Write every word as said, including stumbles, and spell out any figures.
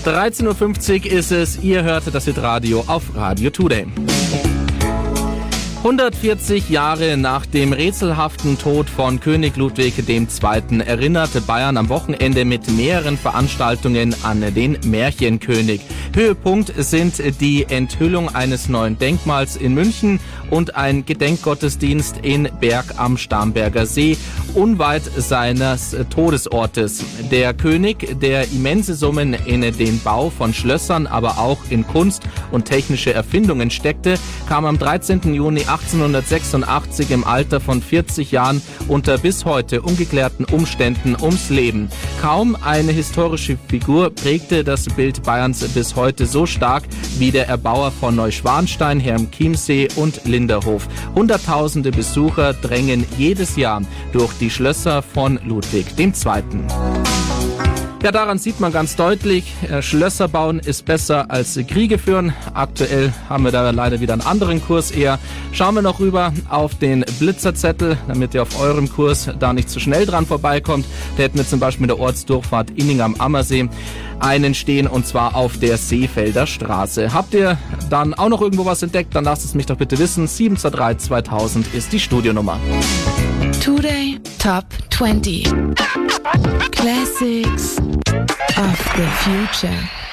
dreizehn Uhr fünfzig ist es, ihr hört das Hitradio auf Radio Today. hundertvierzig Jahre nach dem rätselhaften Tod von König Ludwig der Zweite. erinnerte Bayern am Wochenende mit mehreren Veranstaltungen an den Märchenkönig. Höhepunkt sind die Enthüllung eines neuen Denkmals in München und ein Gedenkgottesdienst in Berg am Starnberger See, unweit seines Todesortes. Der König, der immense Summen in den Bau von Schlössern, aber auch in Kunst und technische Erfindungen steckte, kam am dreizehnten Juni achtzehnhundertsechsundachtzig im Alter von vierzig Jahren unter bis heute ungeklärten Umständen ums Leben. Kaum eine historische Figur prägte das Bild Bayerns bis heute so stark wie der Erbauer von Neuschwanstein, Herrenchiemsee und Linderhof. Hunderttausende Besucher drängen jedes Jahr durch die Schlösser von Ludwig der Zweite. Ja, daran sieht man ganz deutlich, Schlösser bauen ist besser als Kriege führen. Aktuell haben wir da leider wieder einen anderen Kurs eher. Schauen wir noch rüber auf den Blitzerzettel, damit ihr auf eurem Kurs da nicht zu schnell dran vorbeikommt. Da hätten wir zum Beispiel mit der Ortsdurchfahrt Inning am Ammersee einen stehen, und zwar auf der Seefelder Straße. Habt ihr dann auch noch irgendwo was entdeckt, dann lasst es mich doch bitte wissen. sieben zwei drei zweitausend ist die Studionummer. Today Top zwanzig Classics of the Future.